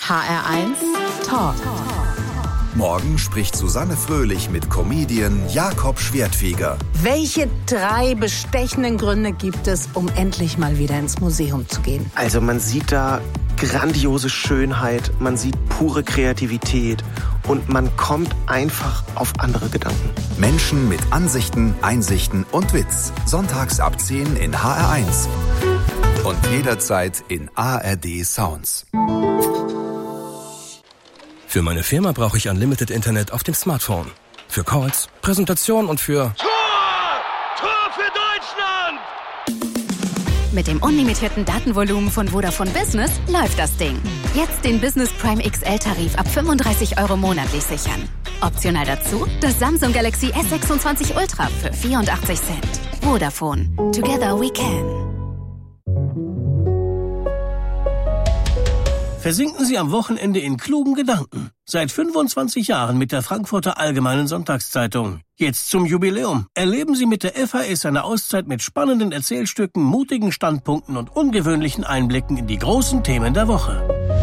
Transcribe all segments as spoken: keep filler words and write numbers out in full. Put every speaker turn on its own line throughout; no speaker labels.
H R eins Talk.
Morgen spricht Susanne Fröhlich mit Comedian Jakob Schwertfeger.
Welche drei bestechenden Gründe gibt es, um endlich mal wieder ins Museum zu gehen?
Also man sieht da grandiose Schönheit, man sieht pure Kreativität und man kommt einfach auf andere Gedanken.
Menschen mit Ansichten, Einsichten und Witz. Sonntags ab zehn in H R eins. Und jederzeit in A R D Sounds.
Für meine Firma brauche ich Unlimited Internet auf dem Smartphone. Für Calls, Präsentation und für...
Tor! Tor für Deutschland!
Mit dem unlimitierten Datenvolumen von Vodafone Business läuft das Ding. Jetzt den Business Prime X L-Tarif ab fünfunddreißig Euro monatlich sichern. Optional dazu das Samsung Galaxy S sechsundzwanzig Ultra für vierundachtzig Cent. Vodafone. Together we can.
Versinken Sie am Wochenende in klugen Gedanken. Seit fünfundzwanzig Jahren mit der Frankfurter Allgemeinen Sonntagszeitung. Jetzt zum Jubiläum. Erleben Sie mit der F A S eine Auszeit mit spannenden Erzählstücken, mutigen Standpunkten und ungewöhnlichen Einblicken in die großen Themen der Woche.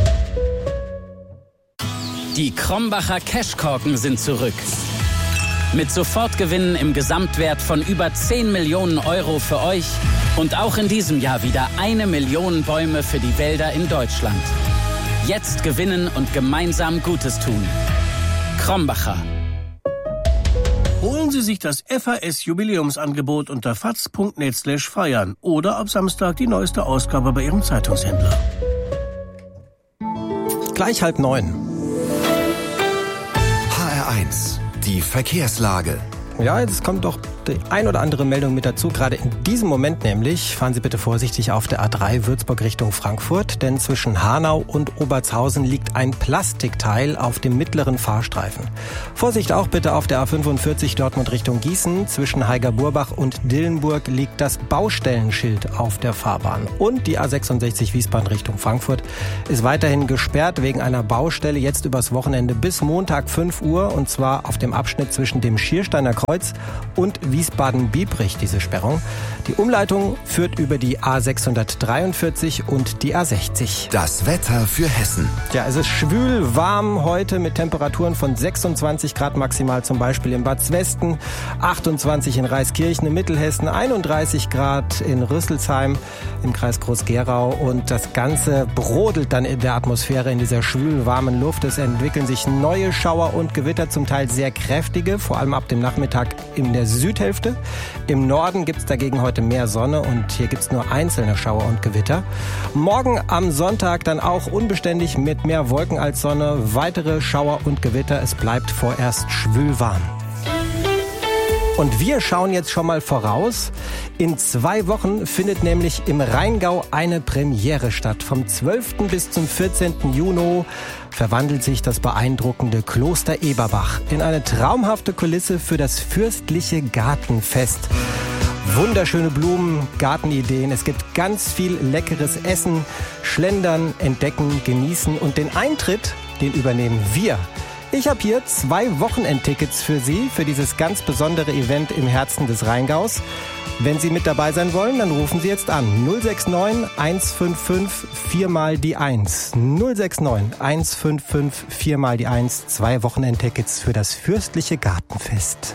Die Krombacher Cashkorken sind zurück. Mit Sofortgewinnen im Gesamtwert von über zehn Millionen Euro für euch und auch in diesem Jahr wieder eine Million Bäume für die Wälder in Deutschland. Jetzt gewinnen und gemeinsam Gutes tun. Krombacher.
Holen Sie sich das F A S-Jubiläumsangebot unter faz punkt net slash feiern oder ab Samstag die neueste Ausgabe bei Ihrem Zeitungshändler.
Gleich halb neun.
H R eins. Die Verkehrslage.
Ja, jetzt kommt doch die ein oder andere Meldung mit dazu. Gerade in diesem Moment nämlich, fahren Sie bitte vorsichtig auf der A drei Würzburg Richtung Frankfurt, denn zwischen Hanau und Obertshausen liegt ein Plastikteil auf dem mittleren Fahrstreifen. Vorsicht auch bitte auf der A fünfundvierzig Dortmund Richtung Gießen. Zwischen Heigerburbach und Dillenburg liegt das Baustellenschild auf der Fahrbahn. Und die A sechsundsechzig Wiesbaden Richtung Frankfurt ist weiterhin gesperrt wegen einer Baustelle jetzt übers Wochenende bis Montag fünf Uhr, und zwar auf dem Abschnitt zwischen dem Schiersteiner Kreuz und Wiesbaden-Biebrich, diese Sperrung. Die Umleitung führt über die A sechshundertdreiundvierzig und die A sechzig.
Das Wetter für Hessen.
Ja, es ist schwül warm heute mit Temperaturen von sechsundzwanzig Grad maximal, zum Beispiel in Bad Zwesten, achtundzwanzig in Reiskirchen in Mittelhessen, einunddreißig Grad in Rüsselsheim im Kreis Groß-Gerau, und das Ganze brodelt dann in der Atmosphäre in dieser schwül warmen Luft. Es entwickeln sich neue Schauer und Gewitter, zum Teil sehr kräftige, vor allem ab dem Nachmittag in der Südhälfte. Im Norden gibt es dagegen heute mehr Sonne und hier gibt es nur einzelne Schauer und Gewitter. Morgen am Sonntag dann auch unbeständig mit mehr Wolken als Sonne. Weitere Schauer und Gewitter. Es bleibt vorerst schwül warm. Und wir schauen jetzt schon mal voraus. In zwei Wochen findet nämlich im Rheingau eine Premiere statt. Vom zwölften bis zum vierzehnten Juni verwandelt sich das beeindruckende Kloster Eberbach in eine traumhafte Kulisse für das fürstliche Gartenfest. Wunderschöne Blumen, Gartenideen. Es gibt ganz viel leckeres Essen, Schlendern, Entdecken, Genießen, und den Eintritt, den übernehmen wir. Ich habe hier zwei Wochenendtickets für Sie, für dieses ganz besondere Event im Herzen des Rheingaus. Wenn Sie mit dabei sein wollen, dann rufen Sie jetzt an null sechs neun eins fünf fünf vier mal die eins. null sechs neun eins fünf fünf vier mal die eins. Zwei Wochenendtickets für das fürstliche Gartenfest.